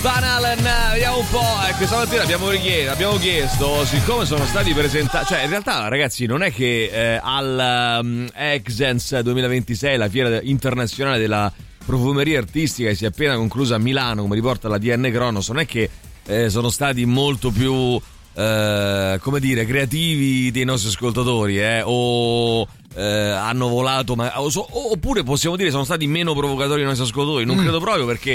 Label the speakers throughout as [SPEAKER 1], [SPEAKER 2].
[SPEAKER 1] Van Halen, vediamo un po'. Questa mattina abbiamo chiesto, siccome sono stati presentati, cioè in realtà ragazzi non è che al Exens 2026, la fiera internazionale della profumeria artistica che si è appena conclusa a Milano, come riporta la DN Cronos, non è che sono stati molto più come dire, creativi dei nostri ascoltatori, o hanno volato, oppure possiamo dire sono stati meno provocatori dei nostri ascoltatori. Non credo proprio, perché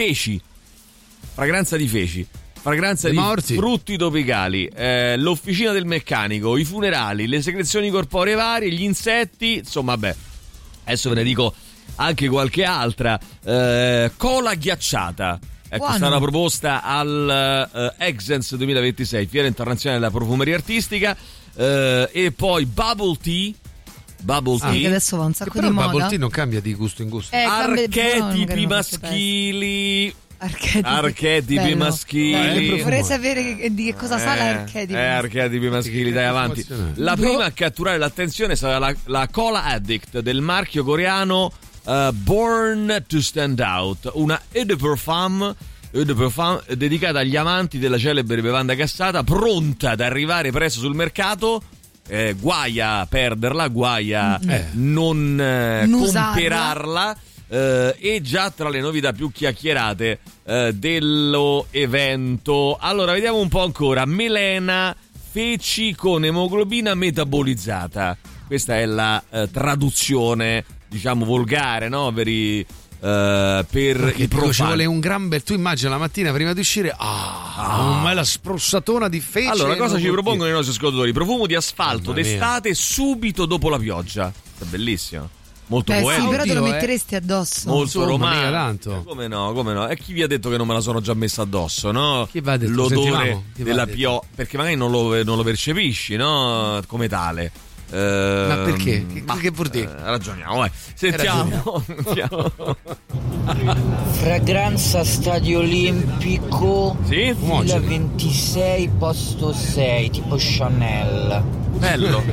[SPEAKER 1] fragranza di feci, fragranza di frutti tropicali, l'officina del meccanico, i funerali, le secrezioni corporee varie, gli insetti, insomma, vabbè, adesso ve ne dico anche qualche altra. Cola ghiacciata, ecco, è stata proposta al Exens 2026, fiera internazionale della profumeria artistica. E poi bubble tea,
[SPEAKER 2] che adesso va un sacco di moda.
[SPEAKER 3] Bubble tea non cambia di gusto in gusto.
[SPEAKER 1] Archetipi maschili. Archetipi maschili.
[SPEAKER 2] Vorrei sapere di che cosa sa l'archetipo.
[SPEAKER 1] Archetipi maschili, dai, avanti. La prima a catturare l'attenzione sarà la Cola Addict del marchio coreano Born to Stand Out, una eau de parfum dedicata agli amanti della celebre bevanda gassata, pronta ad arrivare presto sul mercato. Guaia perderla, guaia non comperarla. E già tra le novità più chiacchierate dello evento. Allora, vediamo un po' ancora. Melena, feci con emoglobina metabolizzata. Questa è la traduzione, diciamo, volgare, no? Per i profani.
[SPEAKER 3] Ci vuole un gran bel. Tu immagina la mattina prima di uscire, la sprussatona di fece.
[SPEAKER 1] Allora, cosa ci propongono i nostri ascoltatori? Profumo di asfalto d'estate subito dopo la pioggia. È bellissimo. Molto poetico.
[SPEAKER 2] Sì, però te lo metteresti addosso.
[SPEAKER 1] Molto romantico.
[SPEAKER 3] Tanto.
[SPEAKER 1] Come no? E chi vi ha detto che non me la sono già messa addosso, no?
[SPEAKER 3] Chi va detto?
[SPEAKER 1] L'odore della pioggia, perché magari non lo percepisci, no? Come tale.
[SPEAKER 3] Ma perché? Che vuol dire?
[SPEAKER 1] Ragioniamo, vai. Sentiamo.
[SPEAKER 4] Fragranza Stadio Olimpico,
[SPEAKER 1] sì?
[SPEAKER 4] 2026 posto 6, tipo Chanel.
[SPEAKER 1] Bello.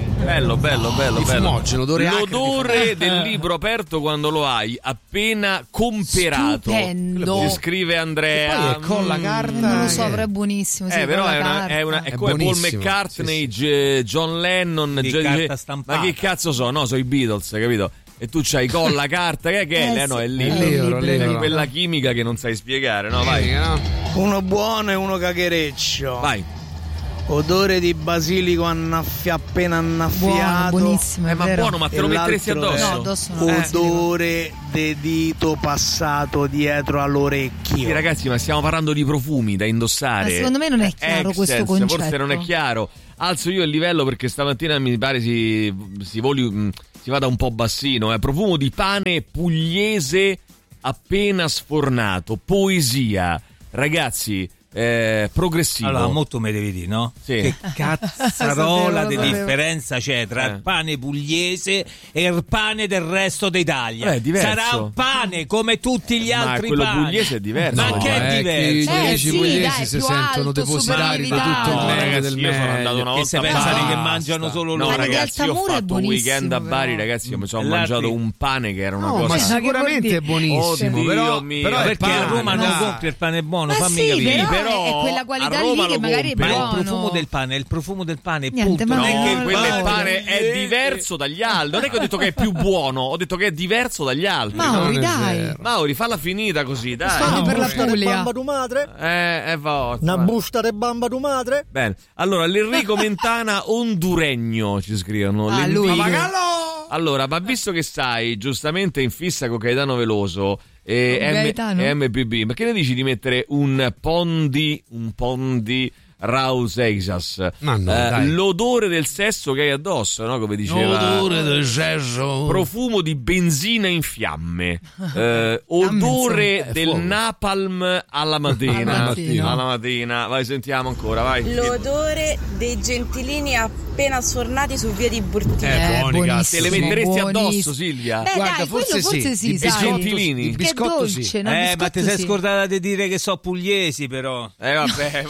[SPEAKER 3] Fumogeno,
[SPEAKER 1] l'odore del libro aperto quando lo hai appena comperato.
[SPEAKER 2] Stupendo.
[SPEAKER 1] Si scrive Andrea.
[SPEAKER 3] E poi è con la carta.
[SPEAKER 2] Non lo so, però è buonissimo. Sì,
[SPEAKER 1] però è come Paul McCartney, sì. John Lennon, ma che cazzo so? No, sono i Beatles, capito? E tu c'hai con la carta, che è? No, è lì. È quella chimica che non sai spiegare, no? Vai.
[SPEAKER 5] Uno buono e uno cachereccio.
[SPEAKER 1] Vai.
[SPEAKER 5] Odore di basilico appena annaffiato.
[SPEAKER 2] Buonissimo,
[SPEAKER 1] ma buono, ma te lo metteresti addosso?
[SPEAKER 2] No, addosso no.
[SPEAKER 5] Odore di dito passato dietro all'orecchio.
[SPEAKER 1] Sì, ragazzi, ma stiamo parlando di profumi da indossare.
[SPEAKER 2] Ma secondo me non è chiaro questo concetto.
[SPEAKER 1] Forse non è chiaro. Alzo io il livello perché stamattina mi pare si vada un po' bassino. Profumo di pane pugliese appena sfornato. Poesia. Ragazzi, progressivo.
[SPEAKER 6] Allora, molto me devi dire, no?
[SPEAKER 1] Sì.
[SPEAKER 6] Che cazzarola di differenza c'è tra il pane pugliese e il pane del resto d'Italia? Sarà un pane come tutti gli altri
[SPEAKER 1] quello
[SPEAKER 6] pani.
[SPEAKER 1] Pugliese è diverso.
[SPEAKER 6] Ma che è diverso?
[SPEAKER 3] I pugliesi si sentono depositari di tutto il meglio del
[SPEAKER 1] meglio. Io sono andato una volta.
[SPEAKER 6] Che se pensano che mangiano solo loro.
[SPEAKER 1] No, ragazzi, io ho fatto un weekend a Bari, ragazzi, io mi sono mangiato un pane che era una cosa.
[SPEAKER 3] Ma sicuramente è buonissimo. Però
[SPEAKER 6] perché a Roma non compri il pane buono, fammi capire.
[SPEAKER 2] Però è quella qualità lì che magari è buono.
[SPEAKER 6] Ma il profumo del pane,
[SPEAKER 2] niente,
[SPEAKER 6] punto.
[SPEAKER 1] Non è che quel pane è diverso dagli altri. Non è che ho detto che è più buono, ho detto che è diverso dagli altri.
[SPEAKER 2] Mauri, dai.
[SPEAKER 1] Mauri, falla finita così, dai.
[SPEAKER 2] Sto per la Puglia.
[SPEAKER 5] Bamba tu madre?
[SPEAKER 1] Una
[SPEAKER 5] busta de bamba tu madre?
[SPEAKER 1] Bene. Allora, l'Enrico Mentana honduregno ci scrivono.
[SPEAKER 2] Lui.
[SPEAKER 1] Allora, ma visto che stai giustamente in fissa con Gaetano Veloso e MPB, ma che ne dici di mettere un Pondi Raus Exas? L'odore del sesso che hai addosso, no? Come diceva.
[SPEAKER 3] L'odore del sesso.
[SPEAKER 1] Profumo di benzina in fiamme. Odore del napalm alla mattina. Vai, sentiamo ancora, vai.
[SPEAKER 7] L'odore dei gentilini appena sfornati su via di Burtina.
[SPEAKER 1] Te le metteresti addosso, Silvia?
[SPEAKER 2] Guarda, forse sì.
[SPEAKER 1] I gentilini.
[SPEAKER 3] Il biscotto
[SPEAKER 2] dolce,
[SPEAKER 3] sì.
[SPEAKER 6] Ma ti sei scordata di dire che so pugliesi, però.
[SPEAKER 1] Vabbè.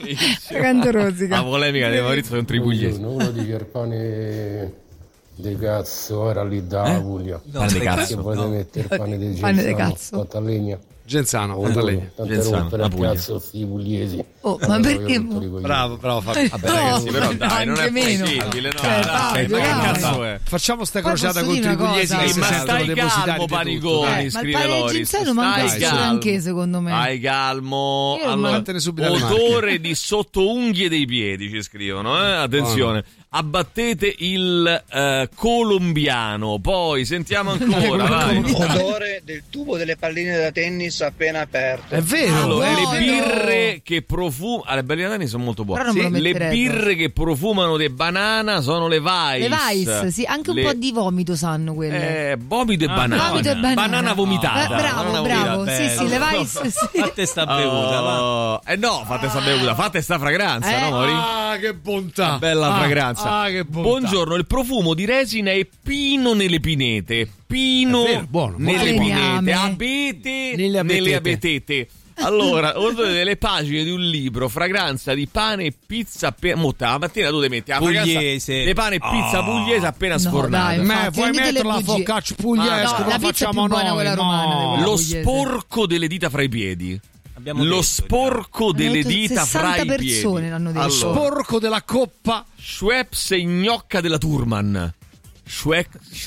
[SPEAKER 2] Rosica.
[SPEAKER 1] La polemica di Maurizio contro i pugliesi.
[SPEAKER 8] Uno dice il pane di cazzo era lì da Puglia.
[SPEAKER 1] Pane di cazzo.
[SPEAKER 8] Che potete mettere il pane di cazzo. Fatta a legna.
[SPEAKER 3] Genzano,
[SPEAKER 5] rompere il cazzo sti pugliesi.
[SPEAKER 2] Ma perché?
[SPEAKER 3] Bravo Fabio.
[SPEAKER 1] Vabbè, ragazzi, però dai, non è possibile, no?
[SPEAKER 3] Facciamo sta crociata contro i pugliesi che si
[SPEAKER 1] ma
[SPEAKER 3] sentono
[SPEAKER 1] stai calmo, Paniconi,
[SPEAKER 2] ma
[SPEAKER 1] scrive Loris.
[SPEAKER 2] Genzano manca il granché, secondo me.
[SPEAKER 1] Stai calmo. Allora, odore di sottounghie dei piedi, ci scrivono, attenzione. Abbattete il colombiano, poi sentiamo ancora. Vai.
[SPEAKER 9] Odore del tubo delle palline da tennis appena aperto.
[SPEAKER 3] È vero.
[SPEAKER 1] Allora, le birre che profumano, le palline da tennis sono molto buone.
[SPEAKER 2] Sì,
[SPEAKER 1] le birre che profumano di banana sono le Weiss.
[SPEAKER 2] Le Weiss, sì, anche un po' di vomito sanno quelle.
[SPEAKER 1] Vomito e banana.
[SPEAKER 2] Vomito e banana.
[SPEAKER 1] Banana vomitata.
[SPEAKER 2] Bravo. Sì, le Weiss. Sì.
[SPEAKER 6] Fate sta bevuta, va.
[SPEAKER 1] No, fate sta bevuta, fate sta fragranza, no, Mori?
[SPEAKER 3] Ah, che bontà.
[SPEAKER 1] Bella fragranza.
[SPEAKER 3] Che bontà.
[SPEAKER 1] Buongiorno, il profumo di resina è pino nelle pinete. Pino
[SPEAKER 3] buono,
[SPEAKER 1] nelle pinete. Abete nelle abetete. Allora, odore delle pagine di un libro, fragranza di pane e pizza la mattina tu ti metti la
[SPEAKER 6] pugliese
[SPEAKER 1] di pane e pizza pugliese appena sfornata.
[SPEAKER 3] Ma vuoi mettere la focaccia pugliese?
[SPEAKER 2] La pizza è più buona quella romana.
[SPEAKER 1] Lo sporco delle dita fra i piedi. Lo sporco delle dita fra i piedi.
[SPEAKER 2] 60 persone l'hanno detto.
[SPEAKER 3] Lo sporco della coppa.
[SPEAKER 1] Schweppes e gnocca della Turman. Schweppes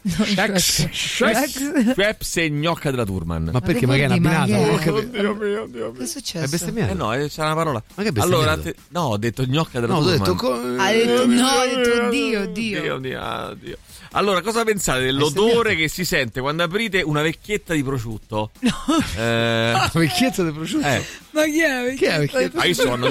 [SPEAKER 1] e gnocca della Turman.
[SPEAKER 3] Ma perché magari è una abbinato?
[SPEAKER 1] Oddio mio.
[SPEAKER 2] Che è successo?
[SPEAKER 3] È bestemmiato?
[SPEAKER 1] No, c'è una parola.
[SPEAKER 3] Ma che bestemmiato?
[SPEAKER 1] Allora, ho detto gnocca della Turman.
[SPEAKER 2] Ha detto Dio.
[SPEAKER 1] Allora, cosa pensate dell'odore che si sente quando aprite una vecchietta di prosciutto?
[SPEAKER 3] Una vecchietta di prosciutto?
[SPEAKER 2] Ma chi è?
[SPEAKER 1] Io sono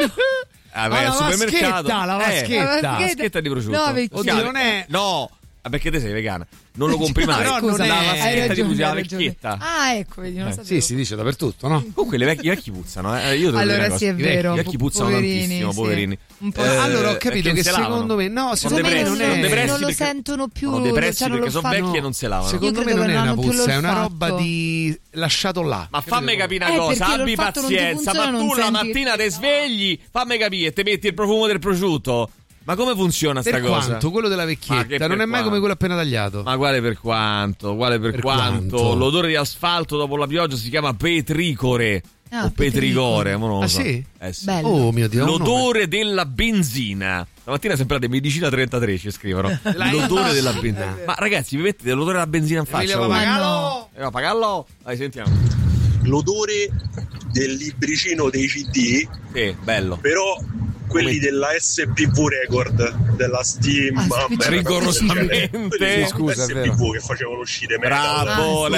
[SPEAKER 1] al supermercato.
[SPEAKER 3] La
[SPEAKER 1] vaschetta di prosciutto.
[SPEAKER 3] Oddio, non è.
[SPEAKER 1] No, perché te sei vegana. Non lo compri mai.
[SPEAKER 2] Scusa,
[SPEAKER 1] la vaschetta di prosciutto, la vecchietta.
[SPEAKER 2] Ah, ecco, vedi, non lo sapevo.
[SPEAKER 3] Sì, si dice dappertutto, no?
[SPEAKER 1] Comunque i vecchi puzzano, Io
[SPEAKER 2] allora sì, è vero.
[SPEAKER 1] I vecchi puzzano tantissimo, poverini.
[SPEAKER 3] Allora ho capito che secondo me secondo me
[SPEAKER 2] non lo sentono più.
[SPEAKER 1] Sono depressi perché sono vecchi e non se lavano.
[SPEAKER 3] Secondo me non è una puzza, è una roba di lasciato là.
[SPEAKER 1] Ma fammi capire una cosa, abbi pazienza, ma tu la mattina ti svegli, fammi capire, te metti il profumo del prosciutto. Ma come funziona sta cosa?
[SPEAKER 3] Quanto? Quello della vecchietta non è mai come quello appena tagliato.
[SPEAKER 1] Ma quale per quanto? L'odore di asfalto dopo la pioggia si chiama petricore. O petricore, non lo so.
[SPEAKER 3] Sì?
[SPEAKER 1] Sì.
[SPEAKER 3] Oh mio Dio.
[SPEAKER 1] L'odore della benzina. Stamattina sembrate Medicina 33, ci scrivono. L'odore della benzina. Ma ragazzi, vi mettete l'odore della benzina in faccia? Pagallo. Dai, sentiamo.
[SPEAKER 10] L'odore del libricino dei CD.
[SPEAKER 1] Sì, bello.
[SPEAKER 10] Però quelli della SPV Record, della Steam,
[SPEAKER 1] rigorosamente.
[SPEAKER 10] Scusa, SPV che facevano uscire
[SPEAKER 1] bravo,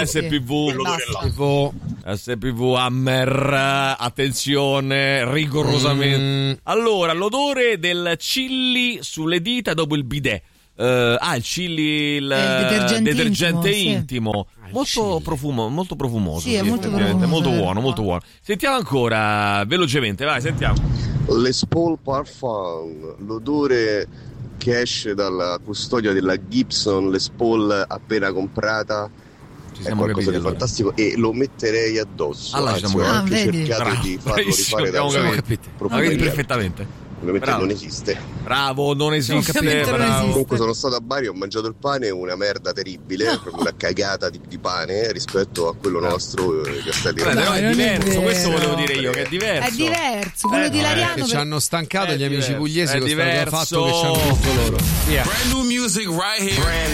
[SPEAKER 1] l'SPV. SPV Hammer, attenzione, rigorosamente. Allora, l'odore del chilli sulle dita dopo il bidet. Il chilli, il detergente intimo. Molto profumoso.
[SPEAKER 2] Sì, è molto profumoso.
[SPEAKER 1] Molto buono. Sentiamo ancora velocemente, vai, sentiamo.
[SPEAKER 11] Les Paul Parfum, l'odore che esce dalla custodia della Gibson Les Paul appena comprata. È qualcosa di fantastico e lo metterei addosso. Ho anche cercato di farlo rifare da
[SPEAKER 1] perfettamente.
[SPEAKER 11] Ovviamente non esiste.
[SPEAKER 1] Bravo, non esiste.
[SPEAKER 11] Comunque sono stato a Bari, ho mangiato il pane, una merda terribile, proprio una cagata di pane rispetto a quello nostro Castelli.
[SPEAKER 1] Però è diverso, questo volevo dire io, che è diverso.
[SPEAKER 2] È diverso, quello di Lariano
[SPEAKER 3] che ci hanno stancato gli amici pugliesi con questo fatto che ci hanno fatto loro.
[SPEAKER 12] Brand new music right here.